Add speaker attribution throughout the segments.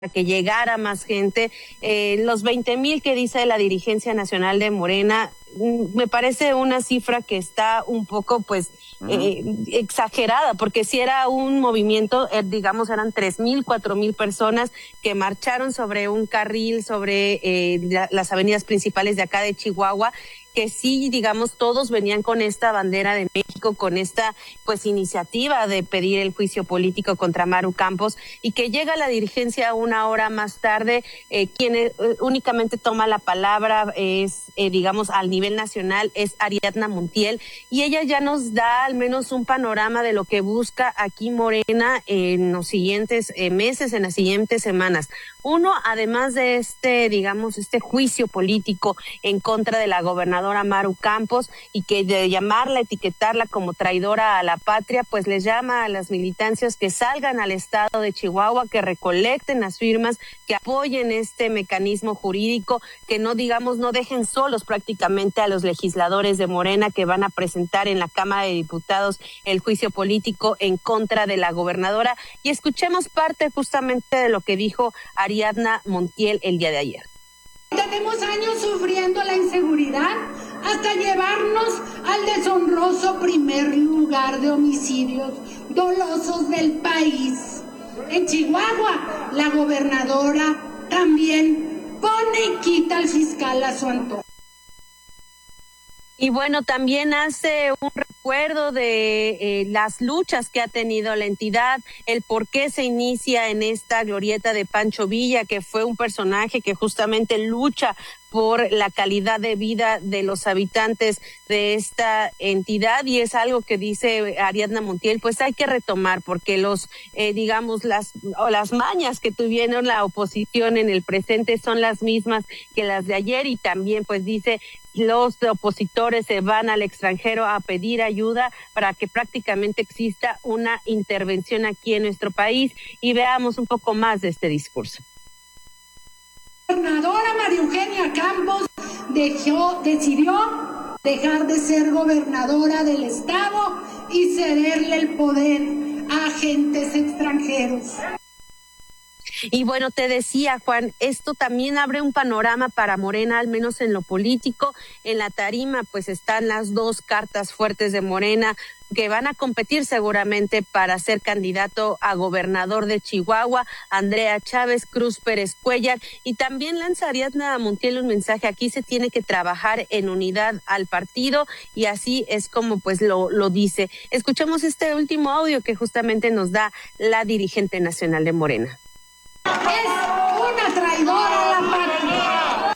Speaker 1: que llegara más gente. Los 20,000 que dice la dirigencia nacional de Morena, me parece una cifra que está un poco exagerada, porque si era un movimiento, digamos, eran 3,000, 4,000 personas que marcharon sobre un carril, sobre las avenidas principales de acá de Chihuahua, que sí, digamos, todos venían con esta bandera de México, con esta iniciativa de pedir el juicio político contra Maru Campos, y que llega la dirigencia una hora más tarde. Quien únicamente toma la palabra es, digamos, al nivel nacional, es Ariadna Montiel, y ella ya nos da al menos un panorama de lo que busca aquí Morena en los siguientes meses, en las siguientes semanas. Uno, además de este juicio político en contra de la gobernadora Maru Campos, y que de llamarla, etiquetarla como traidora a la patria, pues les llama a las militancias que salgan al estado de Chihuahua, que recolecten las firmas, que apoyen este mecanismo jurídico, que no dejen solos prácticamente a los legisladores de Morena que van a presentar en la Cámara de Diputados el juicio político en contra de la gobernadora. Y escuchemos parte justamente de lo que dijo Ariadna Montiel el día de ayer.
Speaker 2: Tenemos años sufriendo la inseguridad hasta llevarnos al deshonroso primer lugar de homicidios dolosos del país. En Chihuahua, la gobernadora también pone y quita al fiscal a su antojo.
Speaker 1: Y bueno, también hace un recuerdo de las luchas que ha tenido la entidad, el por qué se inicia en esta glorieta de Pancho Villa, que fue un personaje que justamente lucha por la calidad de vida de los habitantes de esta entidad, y es algo que dice Ariadna Montiel, pues hay que retomar, porque las mañas que tuvieron la oposición en el presente son las mismas que las de ayer, y también pues dice, los opositores se van al extranjero a pedir ayuda para que prácticamente exista una intervención aquí en nuestro país. Y veamos un poco más de este discurso.
Speaker 2: La gobernadora María Eugenia Campos decidió dejar de ser gobernadora del estado y cederle el poder a agentes extranjeros.
Speaker 1: Y bueno, te decía, Juan, esto también abre un panorama para Morena, al menos en lo político. En la tarima pues están las dos cartas fuertes de Morena, que van a competir seguramente para ser candidato a gobernador de Chihuahua, Andrea Chávez, Cruz Pérez Cuellar, y también lanza Ariadna Montiel un mensaje: aquí se tiene que trabajar en unidad al partido, y así es como pues lo dice. Escuchemos este último audio que justamente nos da la dirigente nacional de Morena.
Speaker 2: Es una traidora a la patria.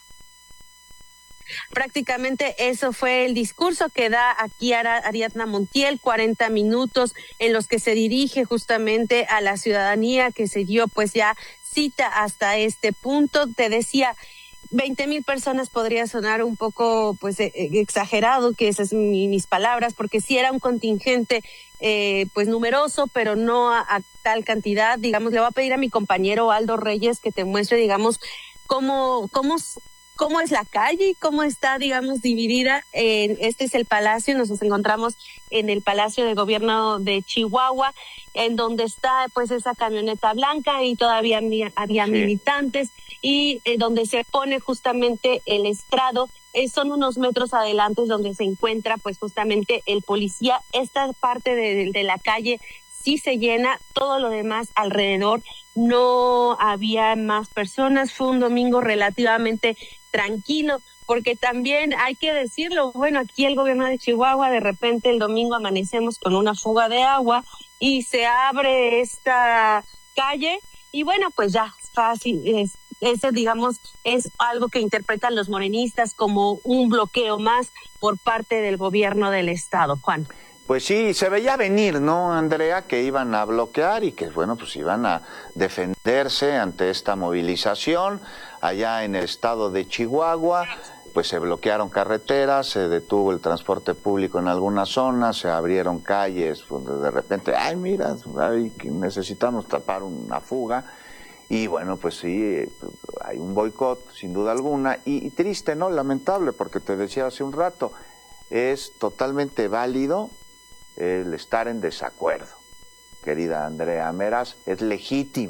Speaker 1: Prácticamente eso fue el discurso que da aquí Ariadna Montiel, 40 minutos en los que se dirige justamente a la ciudadanía que se dio pues ya cita hasta este punto. Te decía, 20,000 personas podría sonar un poco exagerado, que esas son mis palabras, porque sí era un contingente numeroso, pero no a tal cantidad. Digamos, le voy a pedir a mi compañero Aldo Reyes que te muestre, digamos, cómo es la calle y cómo está, digamos, dividida. Este es el palacio, nos encontramos en el Palacio de Gobierno de Chihuahua, en donde está pues esa camioneta blanca, y todavía había militantes, y donde se pone justamente el estrado. Son unos metros adelante donde se encuentra pues justamente el policía. Esta parte de la calle sí se llena, todo lo demás alrededor no había más personas. Fue un domingo relativamente tranquilo, porque también hay que decirlo, bueno, aquí el gobierno de Chihuahua, de repente el domingo amanecemos con una fuga de agua y se abre esta calle, y bueno, pues ya fácil, eso digamos es algo que interpretan los morenistas como un bloqueo más por parte del gobierno del estado. Juan.
Speaker 3: Pues sí, se veía venir, ¿no, Andrea? Que iban a bloquear y que, bueno, pues iban a defenderse ante esta movilización. Allá en el estado de Chihuahua, pues se bloquearon carreteras, se detuvo el transporte público en algunas zonas, se abrieron calles, donde de repente, ay, mira, necesitamos tapar una fuga. Y bueno, pues sí, hay un boicot, sin duda alguna, y triste, ¿no? Lamentable, porque te decía hace un rato, es totalmente válido el estar en desacuerdo, querida Andrea Meraz, es legítimo,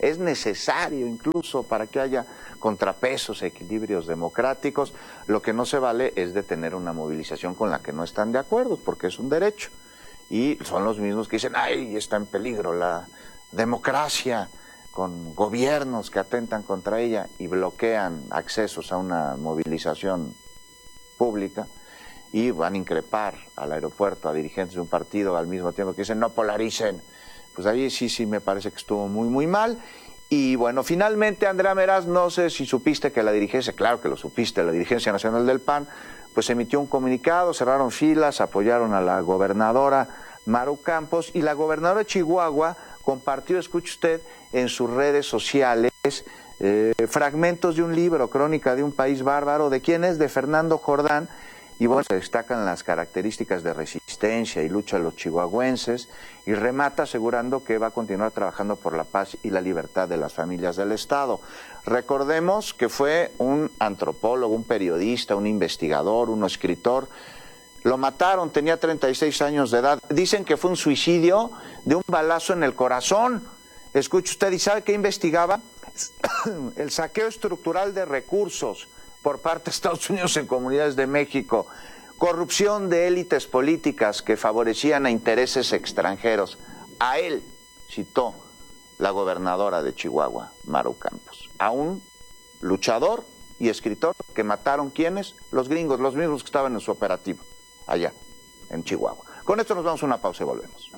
Speaker 3: es necesario incluso para que haya contrapesos, equilibrios democráticos. Lo que no se vale es detener una movilización con la que no están de acuerdo, porque es un derecho. Y son los mismos que dicen, ¡ay, está en peligro la democracia!, con gobiernos que atentan contra ella y bloquean accesos a una movilización pública, y van a increpar al aeropuerto a dirigentes de un partido al mismo tiempo que dicen no polaricen. Pues ahí sí me parece que estuvo muy mal. Y bueno, finalmente, Andrea Meraz, no sé si supiste que la dirigencia, claro que lo supiste, la dirigencia nacional del PAN, pues emitió un comunicado, cerraron filas, apoyaron a la gobernadora Maru Campos, y la gobernadora de Chihuahua compartió, escuche usted, en sus redes sociales fragmentos de un libro, Crónica de un país bárbaro. ¿De quién es? De Fernando Jordán. Y bueno, se destacan las características de resistencia y lucha de los chihuahuenses, y remata asegurando que va a continuar trabajando por la paz y la libertad de las familias del Estado. Recordemos que fue un antropólogo, un periodista, un investigador, un escritor. Lo mataron, tenía 36 años de edad. Dicen que fue un suicidio de un balazo en el corazón. Escuche usted, ¿y sabe qué investigaba? El saqueo estructural de recursos por parte de Estados Unidos en comunidades de México, corrupción de élites políticas que favorecían a intereses extranjeros. A él citó la gobernadora de Chihuahua, Maru Campos, a un luchador y escritor que mataron, ¿quiénes? Los gringos, los mismos que estaban en su operativo allá en Chihuahua. Con esto nos vamos a una pausa y volvemos.